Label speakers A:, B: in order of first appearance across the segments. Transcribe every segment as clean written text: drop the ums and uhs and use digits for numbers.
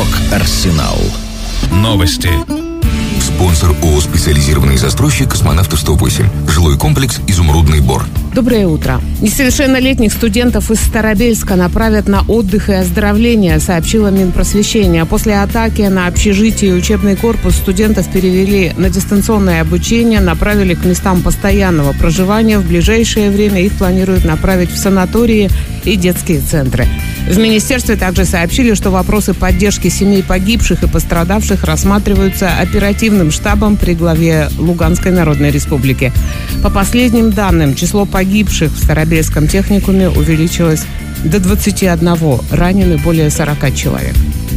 A: Рок-Арсенал. Новости.
B: Спонсор ООО «Специализированный застройщик» «Космонавтов 108». Жилой комплекс «Изумрудный Бор».
C: Доброе утро. Несовершеннолетних студентов из Старобельска направят на отдых и оздоровление, сообщила Минпросвещение. После атаки на общежитие и учебный корпус студентов перевели на дистанционное обучение, направили к местам постоянного проживания. В ближайшее время их планируют направить в санатории и детские центры. В министерстве также сообщили, что вопросы поддержки семей погибших и пострадавших рассматриваются оперативным штабом при главе Луганской Народной Республики. По последним данным, число погибших в Старобельском техникуме увеличилось до 21, ранены более 40 человек.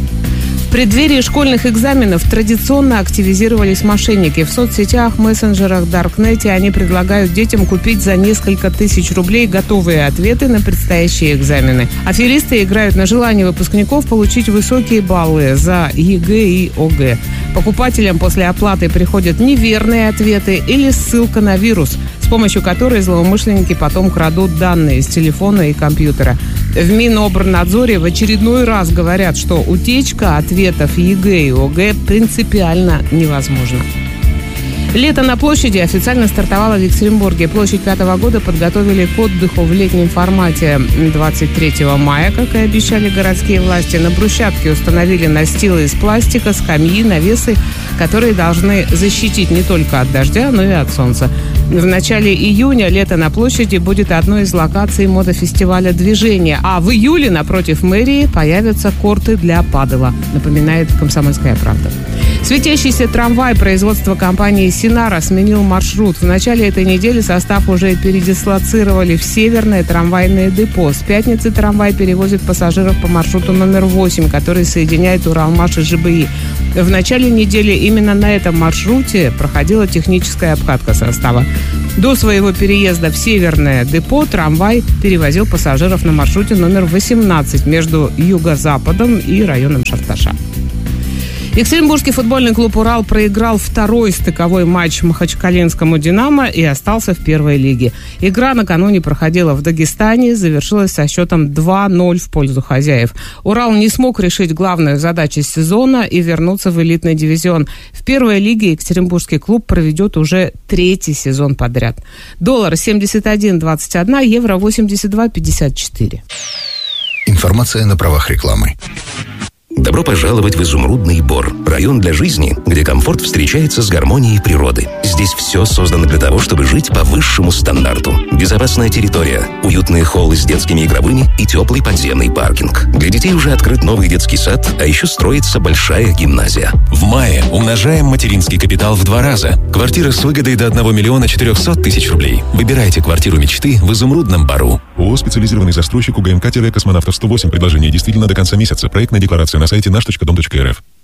C: В преддверии школьных экзаменов традиционно активизировались мошенники. В соцсетях, мессенджерах, даркнете они предлагают детям купить за несколько тысяч рублей готовые ответы на предстоящие экзамены. Аферисты играют на желании выпускников получить высокие баллы за ЕГЭ и ОГЭ. Покупателям после оплаты приходят неверные ответы или ссылка на вирус, с помощью которой злоумышленники потом крадут данные с телефона и компьютера. В Минобрнадзоре в очередной раз говорят, что утечка ответов ЕГЭ и ОГЭ принципиально невозможна. Лето на площади официально стартовало в Екатеринбурге. Площадь 5-го года подготовили к отдыху в летнем формате. 23 мая, как и обещали городские власти, на брусчатке установили настилы из пластика, скамьи, навесы, которые должны защитить не только от дождя, но и от солнца. В начале июня лето на площади будет одной из локаций мотофестиваля «Движение», а в июле напротив мэрии появятся корты для падела, напоминает «Комсомольская правда». Светящийся трамвай производства компании «Синара» сменил маршрут. В начале этой недели состав уже передислоцировали в Северное трамвайное депо. С пятницы трамвай перевозит пассажиров по маршруту номер 8, который соединяет Уралмаш и ЖБИ. В начале недели именно на этом маршруте проходила техническая обкатка состава. До своего переезда в Северное депо трамвай перевозил пассажиров на маршруте номер 18 между юго-западом и районом Шарташа. Екатеринбургский футбольный клуб «Урал» проиграл второй стыковой матч махачкалинскому «Динамо» и остался в первой лиге. Игра накануне проходила в Дагестане, завершилась со счетом 2-0 в пользу хозяев. «Урал» не смог решить главную задачу сезона и вернуться в элитный дивизион. В первой лиге екатеринбургский клуб проведет уже 3-й сезон подряд. Доллар 71.21, евро 82.54.
B: Информация на правах рекламы.
D: Добро пожаловать в Изумрудный Бор. Район для жизни, где комфорт встречается с гармонией природы. Здесь все создано для того, чтобы жить по высшему стандарту. Безопасная территория, уютные холлы с детскими игровыми и теплый подземный паркинг. Для детей уже открыт новый детский сад, а еще строится большая гимназия.
E: В мае умножаем материнский капитал в 2 раза. Квартира с выгодой до 1 400 000 рублей. Выбирайте квартиру мечты в Изумрудном Бору.
F: ООО «Специализированный застройщик» УГМК-Космонавтов 108. Предложение действительно до конца месяца. Проектная декларация на сайте наш.дом.рф.